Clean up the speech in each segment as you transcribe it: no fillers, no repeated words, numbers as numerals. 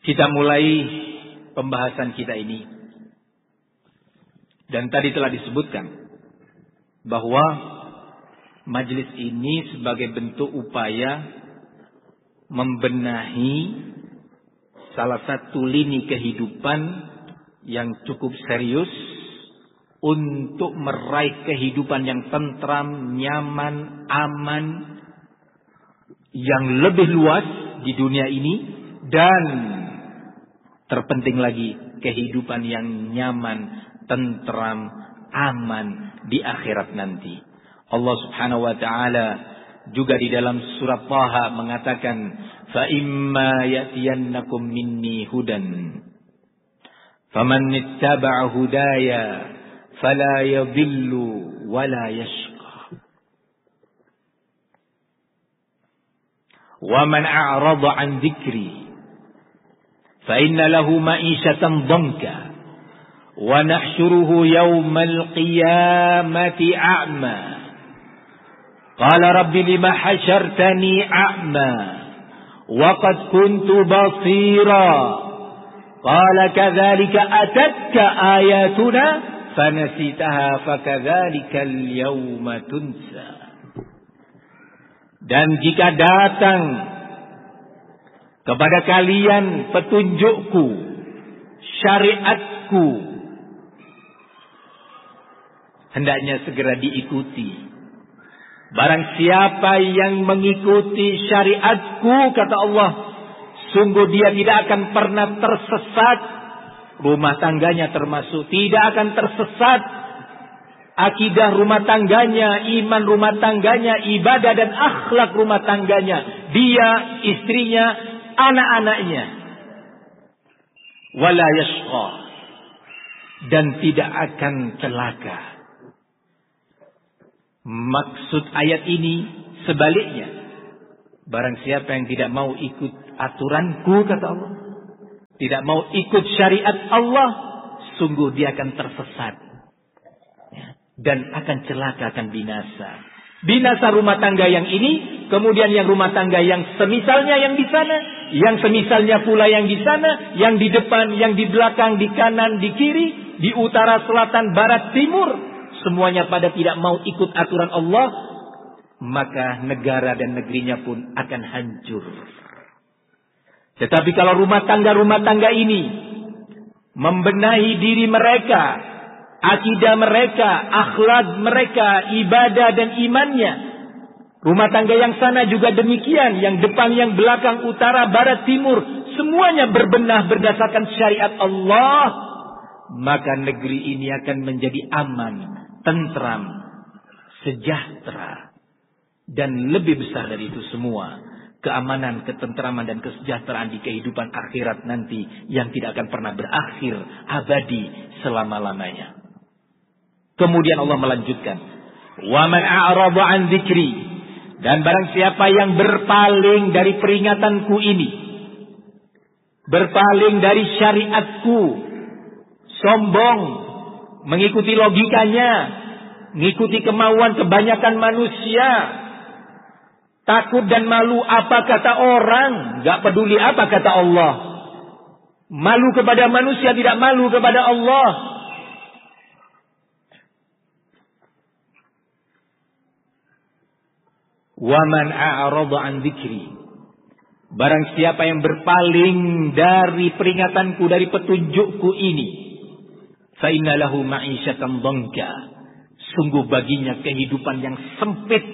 Kita mulai pembahasan kita ini. Dan tadi telah disebutkan bahwa majelis ini sebagai bentuk upaya membenahi salah satu lini kehidupan yang cukup serius untuk meraih kehidupan yang tentram, nyaman, aman, yang lebih luas di dunia ini, dan terpenting lagi kehidupan yang nyaman, tentram, aman di akhirat nanti. Allah Subhanahu wa taala juga di dalam surat Taha mengatakan, "Fa imma ya'tiyannakum minni hudan faman ittaba'a hudaya fala yadhillu wala yashqa wa man a'rada 'an dhikri fa inna lahu ma'ishatan dhanka wa nahsyuruhu yawmal qiyamati a'ma qala rabbi lima hasyartani a'ma wa qad kuntu basira qala kadzalika atatka ayatuna fanasitaha fakadzalika al-yawma tunsa." Dan jika datang kepada kalian petunjukku, syariatku, hendaknya segera diikuti. Barang siapa yang mengikuti syariatku, kata Allah, sungguh dia tidak akan pernah tersesat. Rumah tangganya termasuk tidak akan tersesat. Akidah rumah tangganya, iman rumah tangganya, ibadah dan akhlak rumah tangganya, dia, istrinya, anak-anaknya. Wala yashqa, dan tidak akan celaka. Maksud ayat ini sebaliknya. Barang siapa yang tidak mau ikut aturanku, kata Allah, tidak mau ikut syariat Allah, sungguh dia akan tersesat. Dan akan celaka, akan binasa. Binasa rumah tangga yang ini, kemudian yang rumah tangga yang semisalnya yang di sana, yang semisalnya pula yang di sana, yang di depan, yang di belakang, di kanan, di kiri, di utara, selatan, barat, timur. Semuanya pada tidak mau ikut aturan Allah, maka negara dan negerinya pun akan hancur. Tetapi kalau rumah tangga ini membenahi diri mereka, akidah mereka, akhlak mereka, ibadah dan imannya, rumah tangga yang sana juga demikian, yang depan, yang belakang, utara, barat, timur, semuanya berbenah berdasarkan syariat Allah, maka negeri ini akan menjadi aman, tentram, sejahtera, dan lebih besar dari itu semua, keamanan, ketentraman dan kesejahteraan di kehidupan akhirat nanti yang tidak akan pernah berakhir, abadi selama-lamanya. Kemudian Allah melanjutkan, "Wa man a'rada 'an dzikri," dan barang siapa yang berpaling dari peringatanku ini, berpaling dari syariatku, sombong, mengikuti logikanya, mengikuti kemauan kebanyakan manusia, takut dan malu apa kata orang, gak peduli apa kata Allah, malu kepada manusia, tidak malu kepada Allah. Wa man a'rada 'an dzikri, barang siapa yang berpaling dari peringatanku, dari petunjukku ini, fa inna lahu ma'isyatan dhanka, sungguh baginya kehidupan yang sempit,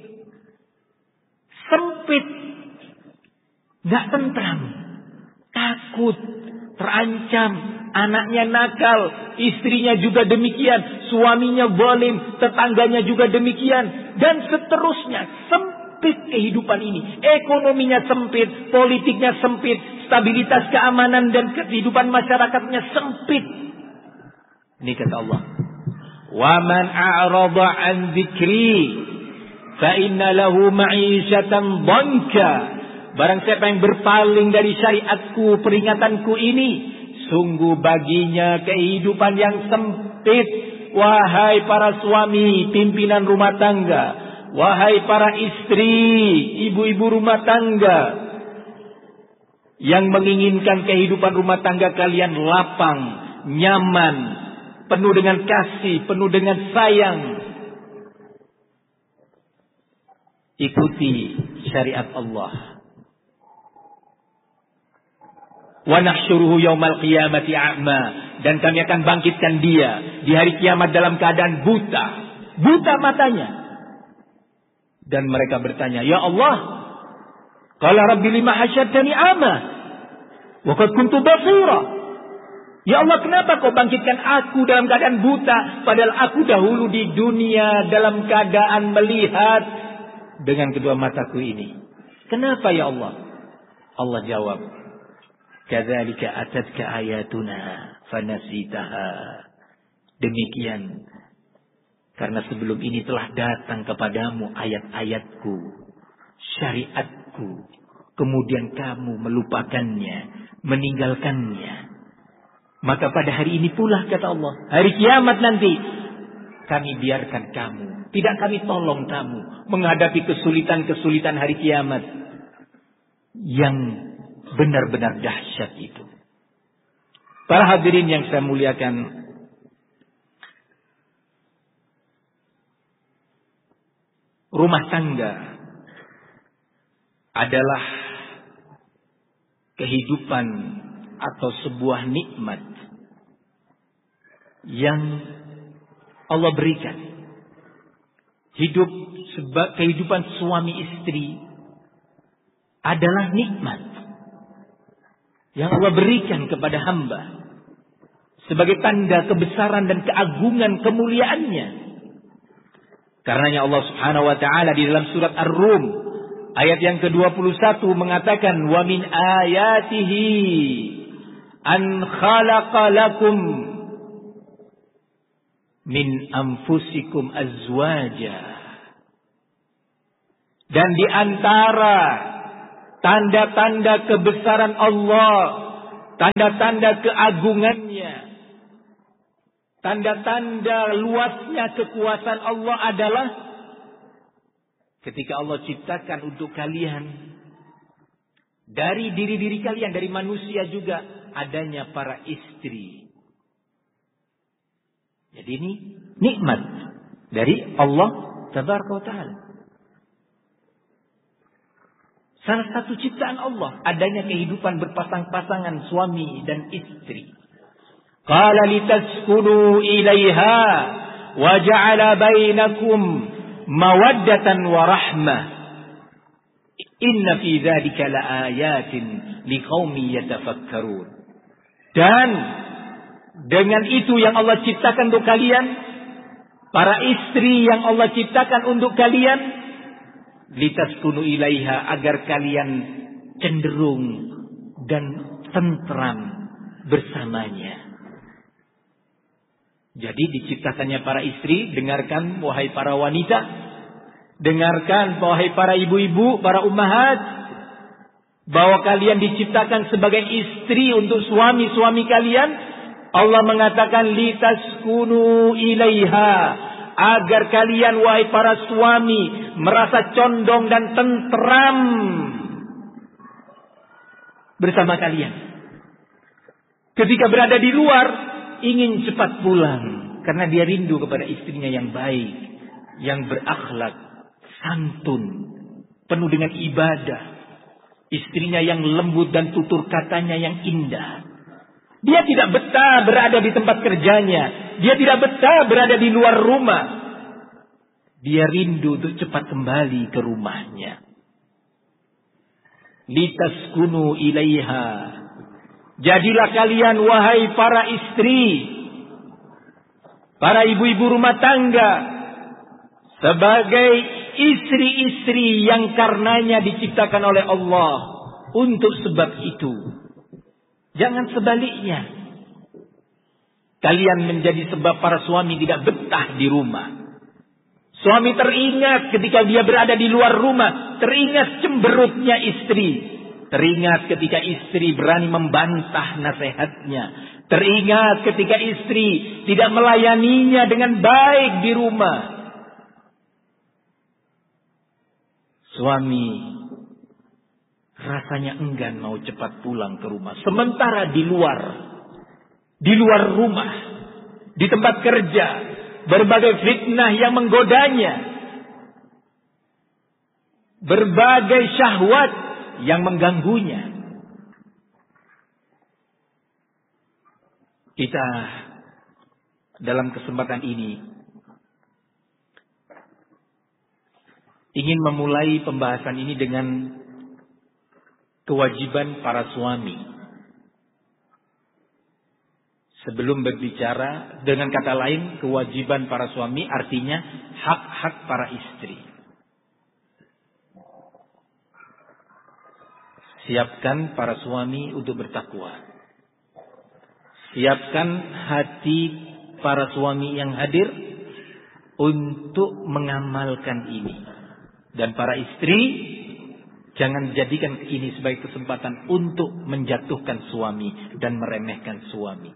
gak tentram, takut, terancam, anaknya nakal, istrinya juga demikian, suaminya zalim, tetangganya juga demikian, dan seterusnya. Sempit kehidupan ini, ekonominya sempit, politiknya sempit, stabilitas keamanan dan kehidupan masyarakatnya sempit. Ini kata Allah, "Wa man a'rada 'an dzikri fa inna lahu ma'isyatan dhanka." Barang siapa yang berpaling dari syariatku, peringatanku ini, sungguh baginya kehidupan yang sempit. Wahai para suami, pimpinan rumah tangga, wahai para istri, ibu-ibu rumah tangga, yang menginginkan kehidupan rumah tangga kalian lapang, nyaman, penuh dengan kasih, penuh dengan sayang, ikuti syariat Allah. Wa nahsyuruhu yaumal qiyamati a'ma, dan kami akan bangkitkan dia di hari kiamat dalam keadaan buta matanya. Dan mereka bertanya, "Ya Allah, qala rabbi lima hasyartani a'ma wa qad kuntu basira." Ya Allah, kenapa kau bangkitkan aku dalam keadaan buta, padahal aku dahulu di dunia dalam keadaan melihat dengan kedua mataku ini. Kenapa ya Allah? Allah jawab, kadzalika atatka ayatuna fanasitaha. Demikian, karena sebelum ini telah datang kepadamu ayat-ayatku, syariatku, kemudian kamu melupakannya, meninggalkannya. Maka pada hari ini pula, kata Allah, hari kiamat nanti, kami biarkan kamu, tidak kami tolong kamu menghadapi kesulitan-kesulitan hari kiamat yang benar-benar dahsyat itu. Para hadirin yang saya muliakan, rumah tangga adalah kehidupan atau sebuah nikmat yang Allah berikan. Hidup kehidupan suami istri adalah nikmat yang Allah berikan kepada hamba sebagai tanda kebesaran dan keagungan kemuliaannya. Karenanya Allah Subhanahu wa taala di dalam surat Ar-Rum ayat yang ke-21 mengatakan, "Wa min ayatihi an khalaqa lakum min anfusikum azwaja." Dan di antara tanda-tanda kebesaran Allah, tanda-tanda keagungannya, tanda-tanda luasnya kekuasaan Allah adalah ketika Allah ciptakan untuk kalian dari diri-diri kalian, dari manusia juga, adanya para istri. Jadi ini nikmat dari Allah Tabaraka wa Ta'ala. Salah satu ciptaan Allah adanya kehidupan berpasang-pasangan suami dan istri. Qala litaskunu ilaiha wa ja'ala bainakum mawaddatan wa rahmah. Inna fi dzalika laayatin liqaumin yatafakkarun. Dan dengan itu yang Allah ciptakan untuk kalian, para istri yang Allah ciptakan untuk kalian, litaskunu ilaiha, agar kalian cenderung dan tentram bersamanya. Jadi diciptakannya para istri, dengarkan wahai para wanita, dengarkan wahai para ibu-ibu, para ummahat, bahwa kalian diciptakan sebagai istri untuk suami-suami kalian. Allah mengatakan litaskunu ilaiha, agar kalian wahai para suami merasa condong dan tentram bersama kalian. Ketika berada di luar, ingin cepat pulang karena dia rindu kepada istrinya yang baik, yang berakhlak, santun, penuh dengan ibadah, istrinya yang lembut dan tutur katanya yang indah. Dia tidak betah berada di tempat kerjanya, dia tidak betah berada di luar rumah. Dia rindu untuk cepat kembali ke rumahnya. Litaskunu ilaiha, jadilah kalian wahai para istri, para ibu-ibu rumah tangga, sebagai istri-istri yang karenanya diciptakan oleh Allah. Untuk sebab itu, jangan sebaliknya. Kalian menjadi sebab para suami tidak betah di rumah. Suami teringat ketika dia berada di luar rumah, teringat cemberutnya istri, teringat ketika istri berani membantah nasihatnya, teringat ketika istri tidak melayaninya dengan baik di rumah. Suami rasanya enggan mau cepat pulang ke rumah. Sementara di luar rumah, di tempat kerja, berbagai fitnah yang menggodanya, berbagai syahwat yang mengganggunya. Kita dalam kesempatan ini ingin memulai pembahasan ini dengan kewajiban para suami. Sebelum berbicara, dengan kata lain, kewajiban para suami artinya hak-hak para istri. Siapkan para suami untuk bertakwa. Siapkan hati para suami yang hadir untuk mengamalkan ini. Dan para istri, jangan jadikan ini sebagai kesempatan untuk menjatuhkan suami dan meremehkan suami.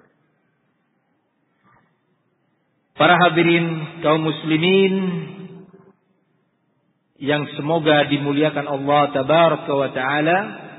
Para hadirin kaum muslimin yang semoga dimuliakan Allah tabaraka wa taala,